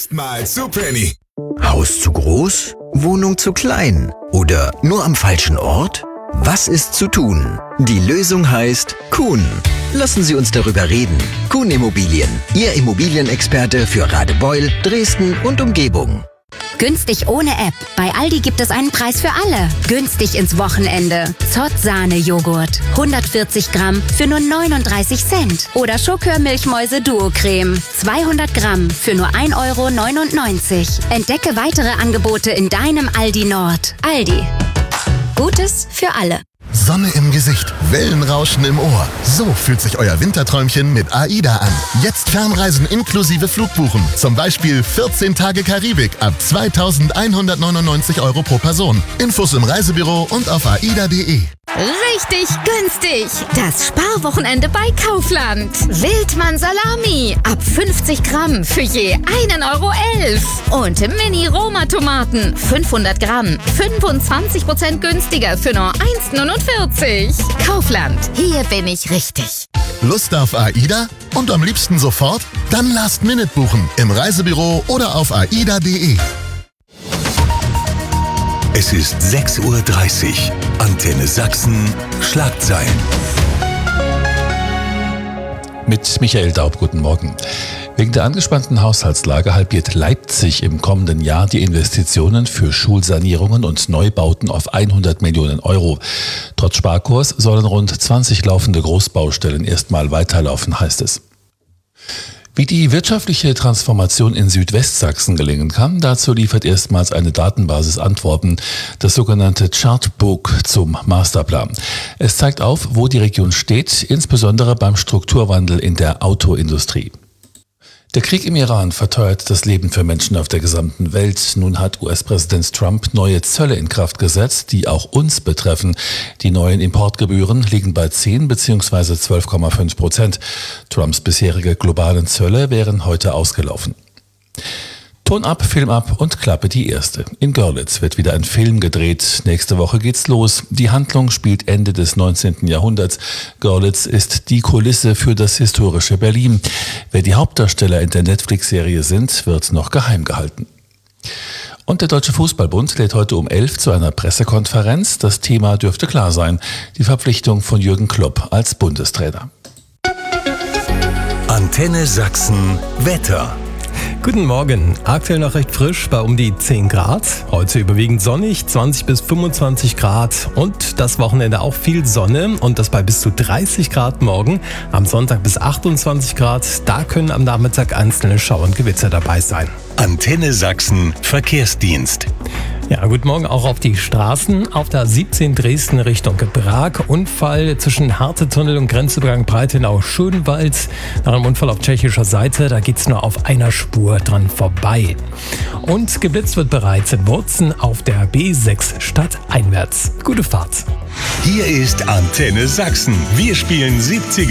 Mal zu Penny. Haus zu groß? Wohnung zu klein? Oder nur am falschen Ort? Was ist zu tun? Die Lösung heißt Kuhn. Lassen Sie uns darüber reden. Kuhn Immobilien, Ihr Immobilienexperte für Radebeul, Dresden und Umgebung. Günstig ohne App. Bei Aldi gibt es einen Preis für alle. Günstig ins Wochenende. Zott-Sahne-Joghurt. 140 Gramm für nur 39 Cent. Oder Schokör-Milchmäuse-Duo-Creme. 200 Gramm für nur 1,99 €. Entdecke weitere Angebote in deinem Aldi Nord. Aldi. Gutes für alle. Sonne im Gesicht, Wellenrauschen im Ohr. So fühlt sich euer Winterträumchen mit AIDA an. Jetzt Fernreisen inklusive Flugbuchen. Zum Beispiel 14 Tage Karibik ab 2.199 € pro Person. Infos im Reisebüro und auf aida.de. Richtig günstig! Das Sparwochenende bei Kaufland. Wildmann Salami ab 50 Gramm für je 1,11 €. Und Mini-Roma-Tomaten 500 Gramm 25% günstiger für nur 1,49 €. Kaufland, hier bin ich richtig. Lust auf AIDA? Und am liebsten sofort? Dann Last-Minute buchen im Reisebüro oder auf aida.de. Es ist 6:30 Uhr. Antenne Sachsen, Schlagzeilen. Mit Michael Daub, guten Morgen. Wegen der angespannten Haushaltslage halbiert Leipzig im kommenden Jahr die Investitionen für Schulsanierungen und Neubauten auf 100 Millionen €. Trotz Sparkurs sollen rund 20 laufende Großbaustellen erstmal weiterlaufen, heißt es. Wie die wirtschaftliche Transformation in Südwestsachsen gelingen kann, dazu liefert erstmals eine Datenbasis Antworten, das sogenannte Chartbook zum Masterplan. Es zeigt auf, wo die Region steht, insbesondere beim Strukturwandel in der Autoindustrie. Der Krieg im Iran verteuert das Leben für Menschen auf der gesamten Welt. Nun hat US-Präsident Trump neue Zölle in Kraft gesetzt, die auch uns betreffen. Die neuen Importgebühren liegen bei 10 bzw. 12,5%. Trumps bisherige globalen Zölle wären heute ausgelaufen. Ton ab, Film ab und Klappe die erste. In Görlitz wird wieder ein Film gedreht. Nächste Woche geht's los. Die Handlung spielt Ende des 19. Jahrhunderts. Görlitz ist die Kulisse für das historische Berlin. Wer die Hauptdarsteller in der Netflix-Serie sind, wird noch geheim gehalten. Und der Deutsche Fußballbund lädt heute um 11 zu einer Pressekonferenz. Das Thema dürfte klar sein. Die Verpflichtung von Jürgen Klopp als Bundestrainer. Antenne Sachsen, Wetter. Guten Morgen. Aktuell noch recht frisch bei um die 10 Grad. Heute überwiegend sonnig, 20 bis 25 Grad. Und das Wochenende auch viel Sonne und das bei bis zu 30 Grad morgen. Am Sonntag bis 28 Grad. Da können am Nachmittag einzelne Schauer und Gewitter dabei sein. Antenne Sachsen, Verkehrsdienst. Ja, guten Morgen auch auf die Straßen. Auf der 17 Dresden Richtung Prag. Unfall zwischen Hartetunnel und Grenzübergang Breitenau-Schönwald. Nach einem Unfall auf tschechischer Seite, da geht's nur auf einer Spur dran vorbei. Und geblitzt wird bereits in Wurzen auf der B6 stadteinwärts. Gute Fahrt. Hier ist Antenne Sachsen. Wir spielen 70er.